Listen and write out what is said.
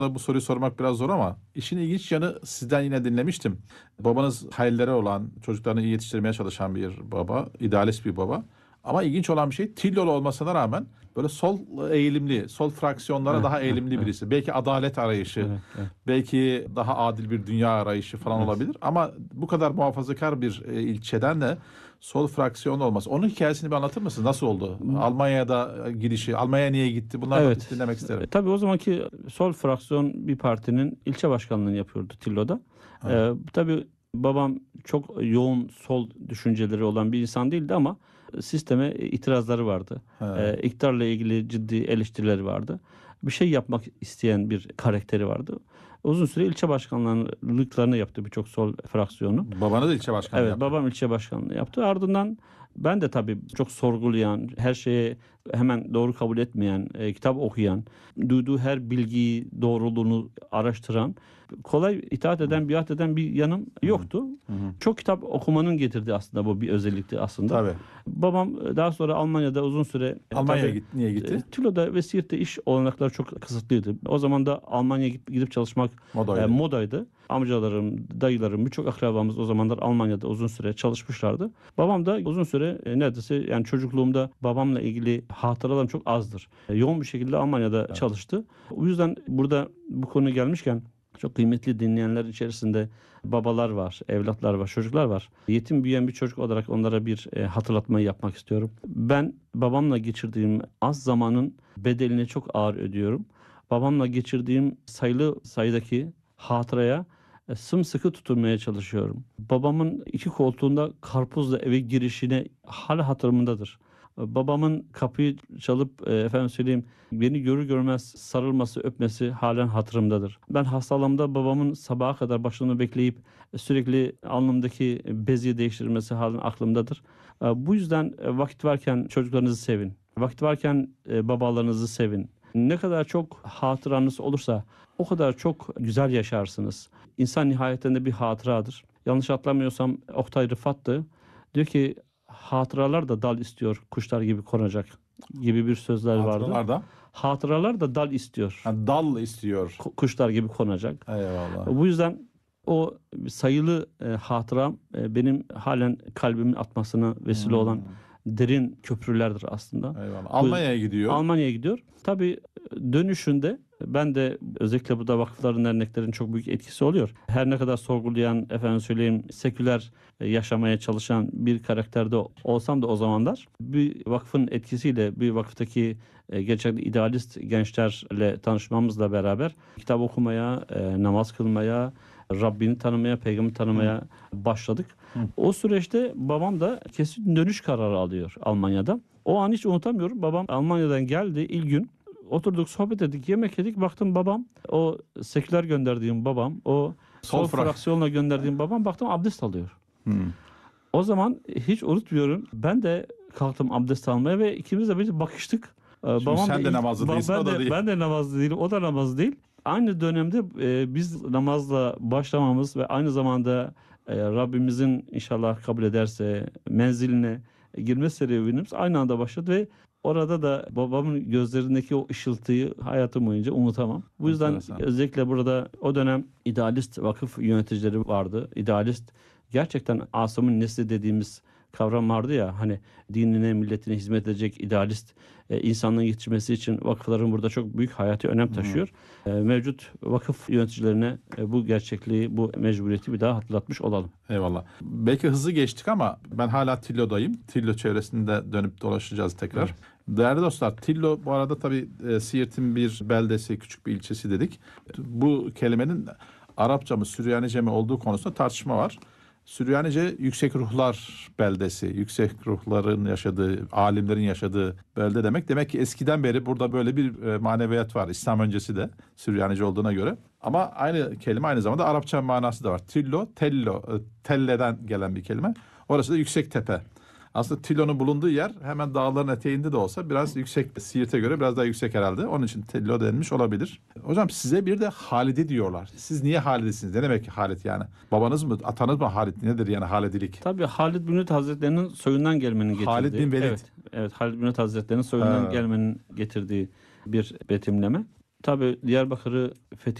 Bu soruyu sormak biraz zor ama işin ilginç yanı, sizden yine dinlemiştim. Babanız hayalleri olan, çocuklarını iyi yetiştirmeye çalışan bir baba, idealist bir baba. Ama ilginç olan bir şey, Tillolu olmasına rağmen böyle sol eğilimli, sol fraksiyonlara Evet, daha evet, eğilimli evet, birisi. Belki adalet arayışı, evet, evet, belki daha adil bir dünya arayışı falan evet. olabilir. Ama bu kadar muhafazakar bir ilçeden de sol fraksiyonlu olması. Onun hikayesini bir anlatır mısın? Nasıl oldu? Almanya'da gidişi, Almanya'ya niye gitti? Bunları da Evet. dinlemek isterim. Tabii o zamanki sol fraksiyon bir partinin ilçe başkanlığını yapıyordu Tillo'da. Ha, Tabii babam çok yoğun sol düşünceleri olan bir insan değildi ama sisteme itirazları vardı. ha. İktidarla ilgili ciddi eleştirileri vardı. Bir şey yapmak isteyen bir karakteri vardı. Uzun süre ilçe başkanlıklarını yaptı birçok sol fraksiyonu. Babanız da ilçe başkanlığı Evet, yaptı. babam ilçe başkanlığı yaptı. Ardından ben de tabii çok sorgulayan, her şeye hemen doğru kabul etmeyen, kitap okuyan, duyduğu her bilgiyi doğruluğunu araştıran, kolay itaat eden, biat eden bir yanım yoktu. Hı hı. Çok kitap okumanın getirdiği aslında bu bir özellikti aslında. Tabii. Babam daha sonra Almanya'da uzun süre Almanya'ya tabii niye gitti? Tülo'da ve Siirt'te iş olanakları çok kısıtlıydı. O zaman da Almanya'ya gidip çalışmak Modaydı. modaydı. Amcalarım, dayılarım, birçok akrabamız o zamanlar Almanya'da uzun süre çalışmışlardı. Babam da uzun süre neredeyse yani çocukluğumda babamla ilgili hatıralarım çok azdır. Yoğun bir şekilde Almanya'da çalıştı. O yüzden burada bu konu gelmişken çok kıymetli dinleyenler içerisinde babalar var, evlatlar var, çocuklar var. Yetim büyüyen bir çocuk olarak onlara bir hatırlatmayı yapmak istiyorum. Ben babamla geçirdiğim az zamanın bedelini çok ağır ödüyorum. Babamla geçirdiğim sayılı sayıdaki hatıraya sımsıkı tutunmaya çalışıyorum. Babamın iki koltuğunda karpuzla eve girişine hala hatırımdadır. Babamın kapıyı çalıp efendim söyleyeyim beni görür görmez sarılması, öpmesi halen hatırımdadır. Ben hastalığımda babamın sabaha kadar başını bekleyip sürekli alnımdaki bezi değiştirmesi halen aklımdadır. Bu yüzden vakit varken çocuklarınızı sevin. Vakit varken babalarınızı sevin. Ne kadar çok hatıranız olursa o kadar çok güzel yaşarsınız. İnsan nihayetinde bir hatıradır. Yanlış hatırlamıyorsam Oktay Rıfat'tı. Diyor ki hatıralar da dal istiyor, kuşlar gibi konacak gibi bir sözler vardı. Hatıralarda. Hatıralar da dal istiyor, Ha, dal istiyor. kuşlar gibi konacak. Eyvallah. Bu yüzden o sayılı hatıram benim halen kalbimin atmasına vesile olan derin köprülerdir aslında. Eyvallah. Bu- Almanya'ya gidiyor. Almanya'ya gidiyor. Tabii dönüşünde ben de özellikle burada vakıfların, derneklerin çok büyük etkisi oluyor. Her ne kadar sorgulayan, efendim söyleyeyim, seküler yaşamaya çalışan bir karakterde olsam da o zamanlar bir vakfın etkisiyle bir vakıftaki gerçekten idealist gençlerle tanışmamızla beraber kitap okumaya, namaz kılmaya, Rabbini tanımaya, peygamberi tanımaya başladık. O süreçte babam da kesin dönüş kararı alıyor Almanya'da. O an hiç unutamıyorum. Babam Almanya'dan geldi ilk gün. Oturduk, sohbet ettik, yemek yedik. Baktım babam, o seküler gönderdiğim babam, o sol fraksiyonla gönderdiğim babam baktım abdest alıyor. O zaman hiç unutmuyorum. Ben de kalktım abdest almaya ve ikimiz de bir bakıştık. Şimdi sen de namazlı değilsin, o da değil. Ben de namazlı değilim, o da namazlı değil. Aynı dönemde biz namazla başlamamız ve aynı zamanda Rabbimizin inşallah kabul ederse menziline girme serüvenimiz aynı anda başladı ve orada da babamın gözlerindeki o ışıltıyı hayatım boyunca unutamam. Bu yüzden Enteresan. özellikle burada o dönem idealist vakıf yöneticileri vardı. İdealist gerçekten Asım'ın nesli dediğimiz kavram vardı ya, hani dinine, milletine hizmet edecek idealist insanlığın yetişmesi için vakıfların burada çok büyük hayati önem taşıyor. Mevcut vakıf yöneticilerine bu gerçekliği, bu mecburiyeti bir daha hatırlatmış olalım. Eyvallah. Belki hızlı geçtik ama ben hala Tillo'dayım. Tillo çevresinde dönüp dolaşacağız tekrar. Evet. Değerli dostlar, Tillo bu arada tabii Siirt'in bir beldesi, küçük bir ilçesi dedik. Bu kelimenin Arapça mı, Süryanice mi olduğu konusunda tartışma var. Süryanice yüksek ruhlar beldesi, yüksek ruhların yaşadığı, alimlerin yaşadığı belde demek. Demek ki eskiden beri burada böyle bir maneviyat var. İslam öncesi de Süryanice olduğuna göre. Ama aynı kelime aynı zamanda Arapça manası da var. Tillo, tello, telleden gelen bir kelime. Orası da yüksek tepe. Aslında Tillo'nun bulunduğu yer hemen dağların eteğinde de olsa biraz yüksek. Siirt'e göre biraz daha yüksek herhalde. Onun için Tillo denmiş olabilir. Hocam size bir de Halidi diyorlar. Siz niye Halidisiniz? Ne demek ki Halid yani? Babanız mı, atanız mı Halid? Nedir yani Halidilik? Tabii Halid bin Velid Hazretleri'nin soyundan gelmenin getirdiği. Halid bin Velid. Evet, Halid bin Velid Hazretleri'nin soyundan gelmenin getirdiği bir betimleme. Tabii Diyarbakır'ı